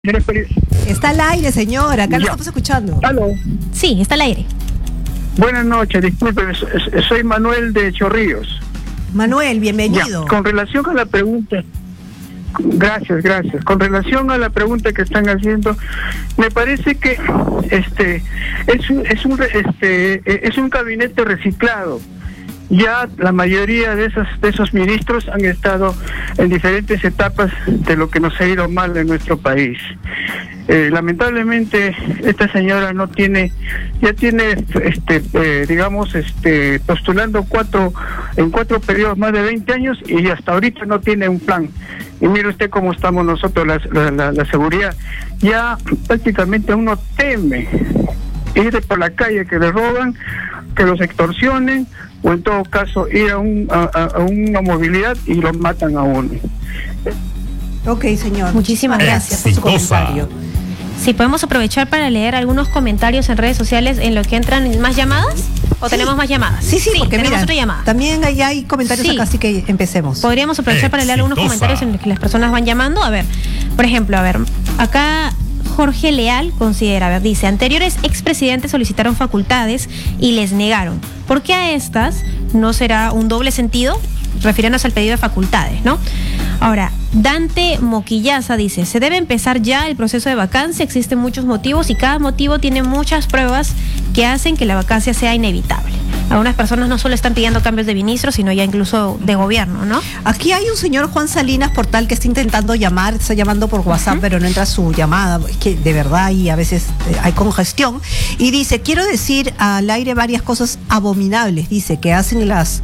Está al aire, señora, acá lo estamos escuchando. ¿Aló? Sí, está al aire. Buenas noches, disculpe, soy Manuel de Chorrillos. Manuel, bienvenido. Ya, con relación a la pregunta, gracias. Con relación a la pregunta que están haciendo, me parece que es un gabinete reciclado. Ya la mayoría de esos ministros han estado en diferentes etapas de lo que nos ha ido mal en nuestro país. Lamentablemente esta señora postulando en cuatro periodos más de 20 años y hasta ahorita no tiene un plan. Y mire usted cómo estamos nosotros, la seguridad. Ya prácticamente uno teme ir por la calle, que le roban, que los extorsionen, o en todo caso ir a una movilidad y los matan a uno. Ok, señor. Muchísimas gracias por su comentario. Sí, podemos aprovechar para leer algunos comentarios en redes sociales en lo que entran más llamadas. ¿O tenemos más llamadas? Sí, porque tenemos mira, otra llamada. También hay comentarios acá, así que empecemos. Podríamos aprovechar para leer algunos comentarios en los que las personas van llamando. A ver, por ejemplo, acá Jorge Leal considera, dice, anteriores expresidentes solicitaron facultades y les negaron. ¿Por qué a estas no será un doble sentido? Refiriéndose al pedido de facultades, ¿no? Ahora, Dante Moquillaza dice, se debe empezar ya el proceso de vacancia, existen muchos motivos y cada motivo tiene muchas pruebas que hacen que la vacancia sea inevitable. Algunas personas no solo están pidiendo cambios de ministros, sino ya incluso de gobierno, ¿no? Aquí hay un señor Juan Salinas Portal que está intentando llamar, está llamando por WhatsApp, pero no entra su llamada, es que de verdad y a veces hay congestión, y dice, quiero decir al aire varias cosas abominables, dice, que hacen las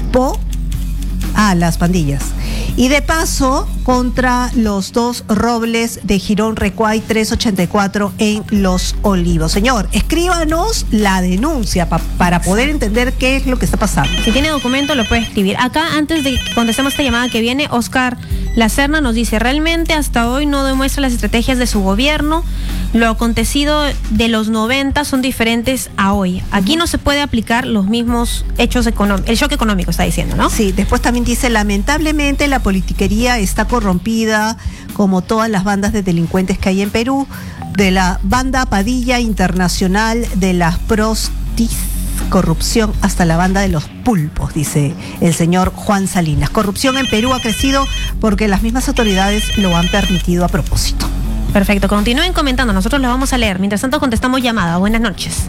pandillas. Y de paso, contra los dos robles de Girón Recuay 384 en Los Olivos. Señor, escríbanos la denuncia para poder entender qué es lo que está pasando. Si tiene documento, lo puede escribir. Acá, antes de que contestemos esta llamada que viene, Oscar Lacerna nos dice, realmente hasta hoy no demuestra las estrategias de su gobierno. Lo acontecido de los 90 son diferentes a hoy. Aquí no se puede aplicar los mismos hechos económicos, el shock económico está diciendo, ¿no? Sí, después también dice, lamentablemente la politiquería está corrompida como todas las bandas de delincuentes que hay en Perú, de la banda Padilla Internacional, de las prostis, corrupción hasta la banda de los pulpos, dice el señor Juan Salinas. Corrupción en Perú ha crecido porque las mismas autoridades lo han permitido a propósito. Perfecto, continúen comentando, nosotros los vamos a leer. Mientras tanto contestamos llamada. Buenas noches.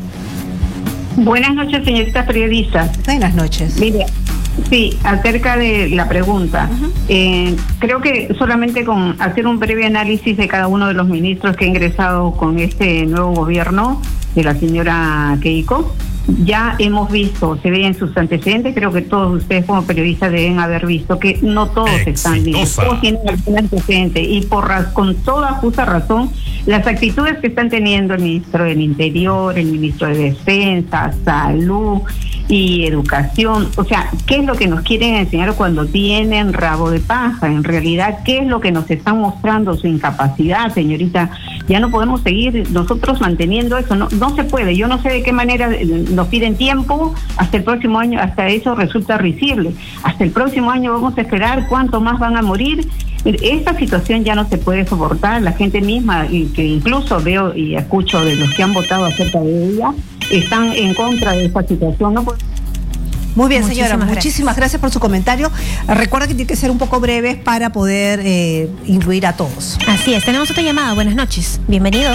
Buenas noches, señorita periodista. Buenas noches. Mire, sí, acerca de la pregunta. Creo que solamente con hacer un breve análisis de cada uno de los ministros que ha ingresado con este nuevo gobierno de la señora Keiko, ya hemos visto, se ve en sus antecedentes, creo que todos ustedes como periodistas deben haber visto que no todos están bien, todos tienen algún antecedente y con toda justa razón las actitudes que están teniendo el ministro del Interior, el ministro de Defensa, Salud y Educación, o sea, ¿qué es lo que nos quieren enseñar cuando tienen rabo de paja? En realidad, ¿qué es lo que nos están mostrando? Su incapacidad, señorita. Ya no podemos seguir nosotros manteniendo eso, no se puede. Yo no sé de qué manera nos piden tiempo hasta el próximo año, hasta eso resulta risible. Hasta el próximo año vamos a esperar cuánto más van a morir. Esta situación ya no se puede soportar. La gente misma, y que incluso veo y escucho de los que han votado acerca de ella, están en contra de esta situación. No. Muy bien, señora, muchísimas gracias por su comentario. Recuerda que tiene que ser un poco breves para poder incluir a todos. Así es, tenemos otra llamada. Buenas noches, bienvenido.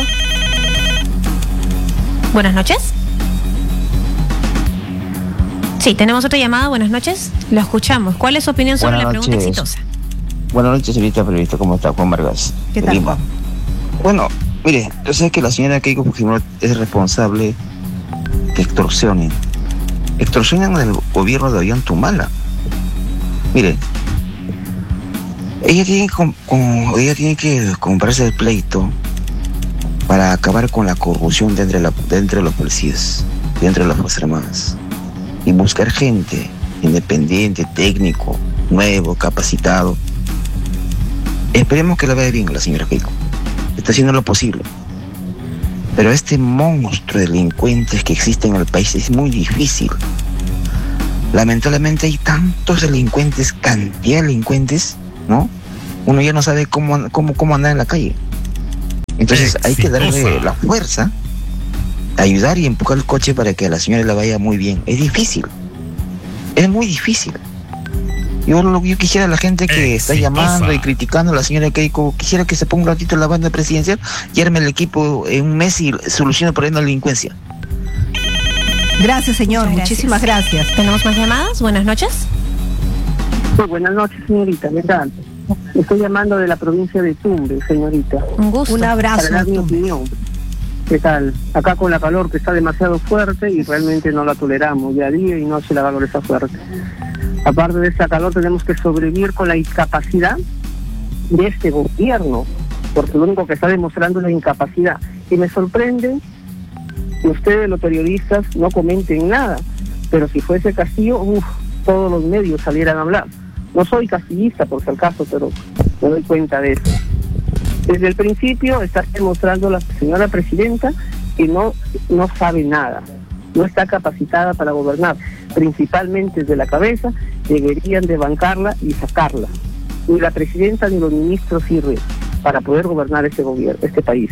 Buenas noches. Sí, tenemos otra llamada. Buenas noches, lo escuchamos. ¿Cuál es su opinión sobre la pregunta exitosa? Buenas noches, señorita periodista, ¿cómo está? Juan Vargas. ¿Qué tal, Juan? Bueno, mire, yo sé que la señora Keiko Fujimori es responsable de extorsionen. Extorsionan al gobierno de Ollantumala. Mire, ella tiene que comprarse el pleito para acabar con la corrupción dentro de los policías, dentro de las Fuerzas Armadas, y buscar gente independiente, técnico, nuevo, capacitado. Esperemos que la vaya bien la señora Keiko. Está haciendo lo posible. Pero este monstruo de delincuentes que existe en el país es muy difícil. Lamentablemente hay tantos delincuentes, cantidad de delincuentes, ¿no? Uno ya no sabe cómo andar en la calle. Entonces hay que darle la fuerza, ayudar y empujar el coche para que a la señora le vaya muy bien. Es difícil, es muy difícil. Yo quisiera a la gente que está llamando y criticando a la señora Keiko, quisiera que se ponga un ratito en la banda presidencial y arme el equipo en un mes y solucione por ahí la delincuencia. Gracias, señor. Muchísimas gracias. ¿Tenemos más llamadas? Buenas noches. Sí, buenas noches, señorita. ¿Qué tal? Estoy llamando de la provincia de Tumbes, señorita. Un gusto. Un abrazo. Para dar mi opinión. ¿Qué tal? Acá con la calor que está demasiado fuerte y realmente no la toleramos. Día a día y noche la calor está fuerte. Aparte de esta calor tenemos que sobrevivir con la incapacidad de este gobierno, porque lo único que está demostrando es la incapacidad. Y me sorprende que ustedes, los periodistas, no comenten nada, pero si fuese Castillo, todos los medios salieran a hablar. No soy castillista, por si acaso, pero me doy cuenta de eso. Desde el principio está demostrando la señora presidenta que no sabe nada, no está capacitada para gobernar, principalmente desde la cabeza. Deberían de bancarla y sacarla. Ni la presidenta ni los ministros sirven para poder gobernar este país.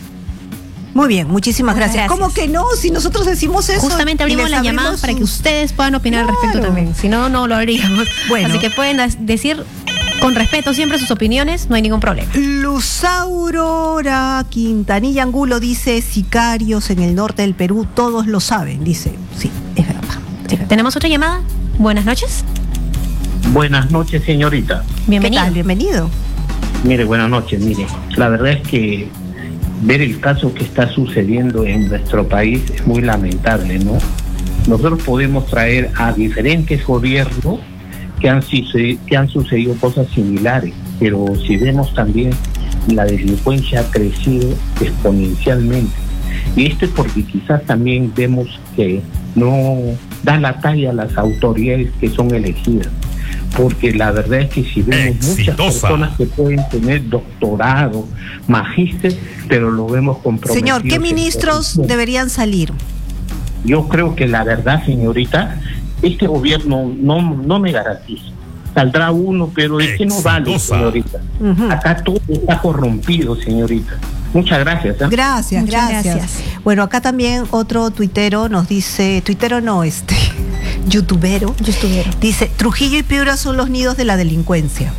Muy bien, muchísimas gracias. ¿Cómo que no? Si nosotros decimos eso. Justamente abrimos las llamadas para que ustedes puedan opinar al respecto también. Si no, no lo haríamos. Bueno. Así que pueden decir con respeto siempre sus opiniones, no hay ningún problema. Luz Aurora Quintanilla Angulo dice: sicarios en el norte del Perú, todos lo saben. Dice, sí, es verdad. Sí. ¿Tenemos otra llamada? Buenas noches. Buenas noches, señorita. Bienvenido. ¿Qué tal? Bienvenido. Mire, buenas noches. Mire, la verdad es que ver el caso que está sucediendo en nuestro país es muy lamentable, ¿no? Nosotros podemos traer a diferentes gobiernos que han sucedido cosas similares, pero si vemos también la delincuencia ha crecido exponencialmente. Y esto es porque quizás también vemos que no dan la talla a las autoridades que son elegidas. Porque la verdad es que si vemos muchas personas que pueden tener doctorado, magíster, pero lo vemos comprometidos. Señor, ¿qué ministros deberían salir? Yo creo que la verdad, señorita, este gobierno no me garantiza. Saldrá uno, pero es que no vale, señorita. Acá todo está corrompido, señorita. Muchas gracias. Gracias. Bueno, acá también otro tuitero nos dice, youtubero, dice: Trujillo y Piura son los nidos de la delincuencia.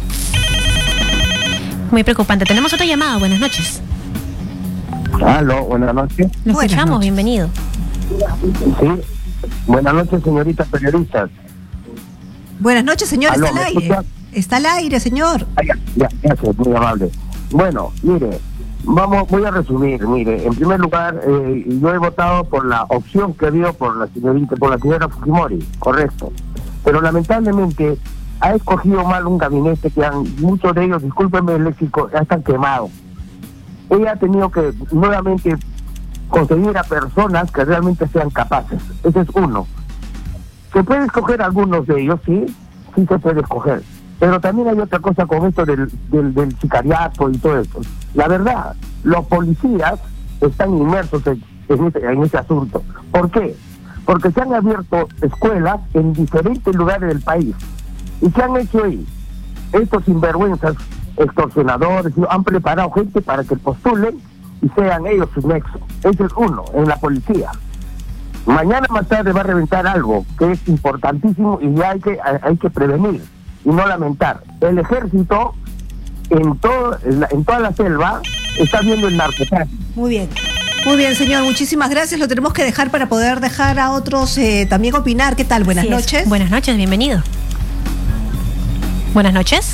Muy preocupante. Tenemos otra llamada. Buenas noches. Aló, buenas noches. Lo escuchamos, bienvenido. Sí, buenas noches, señoritas periodistas. Buenas noches, señor. Aló, está al aire. Está al aire, señor. Gracias, muy amable. Bueno, mire, voy a resumir. Mire, en primer lugar, yo he votado por la opción que dio por la señora Fujimori, correcto. Pero lamentablemente ha escogido mal un gabinete que muchos de ellos, discúlpenme el léxico, ya están quemados. Ella ha tenido que nuevamente conseguir a personas que realmente sean capaces. Ese es uno. Se puede escoger algunos de ellos, sí se puede escoger. Pero también hay otra cosa con esto del sicariato y todo eso. La verdad, los policías están inmersos en ese asunto. ¿Por qué? Porque se han abierto escuelas en diferentes lugares del país. ¿Y qué han hecho ahí? Estos sinvergüenzas, extorsionadores, han preparado gente para que postulen y sean ellos su nexo. Ese es uno, en la policía. Mañana más tarde va a reventar algo que es importantísimo y ya hay que prevenir y no lamentar. El ejército en toda la selva está viendo el narcotráfico. Muy bien, señor, muchísimas gracias. Lo tenemos que dejar para poder dejar a otros también opinar. ¿Qué tal? Buenas noches. Buenas noches, bienvenido. Buenas noches.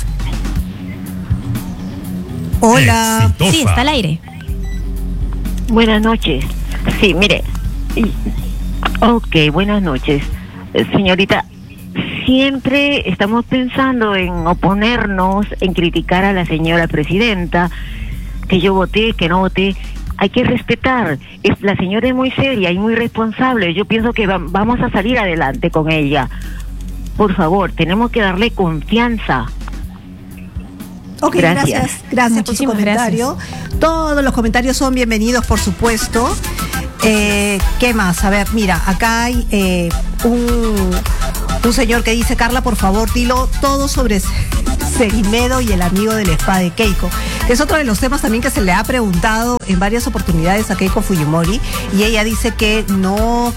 Hola. Sí, está al aire. Buenas noches. Sí, mire. Ok, buenas noches. Señorita, siempre estamos pensando en oponernos, en criticar a la señora presidenta, que yo voté, que no voté. Hay que respetar. La señora es muy seria y muy responsable. Yo pienso que vamos a salir adelante con ella. Por favor, tenemos que darle confianza. Ok, gracias por su comentario. Gracias. Todos los comentarios son bienvenidos, por supuesto. ¿Qué más? A ver, mira, acá hay un señor que dice: Carla, por favor, dilo todo sobre Cerimedo y el amigo del spa de Keiko. Es otro de los temas también que se le ha preguntado en varias oportunidades a Keiko Fujimori, y ella dice que no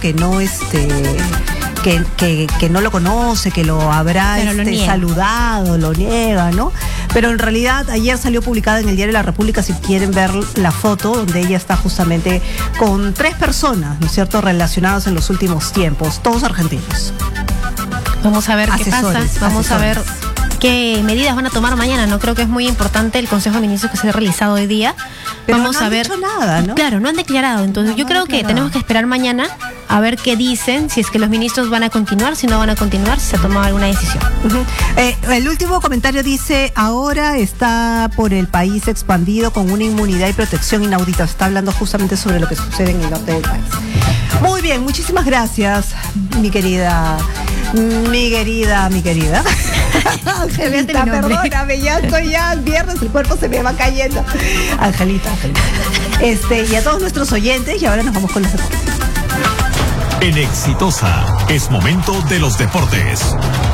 lo conoce, que lo habrá saludado, lo niega, ¿no? Pero en realidad ayer salió publicada en el Diario de la República, si quieren ver la foto, donde ella está justamente con 3 personas, ¿no es cierto?, relacionadas en los últimos tiempos, todos argentinos. Vamos a ver qué pasa, vamos a ver qué medidas van a tomar mañana, ¿no? Creo que es muy importante el Consejo de Ministros que se ha realizado hoy día. Pero vamos no han a ver. dicho nada, ¿no? Claro, no han declarado. Entonces, yo creo que tenemos que esperar mañana a ver qué dicen, si es que los ministros van a continuar, si no van a continuar, si se ha tomado alguna decisión. El último comentario dice: ahora está por el país expandido con una inmunidad y protección inaudita. Se está hablando justamente sobre lo que sucede en el norte del país. Muy bien, muchísimas gracias, mi querida. Angelita, perdóname, ya estoy viernes, el cuerpo se me va cayendo. Angelita. Y a todos nuestros oyentes, y ahora nos vamos con los deportes. En Exitosa es momento de los deportes.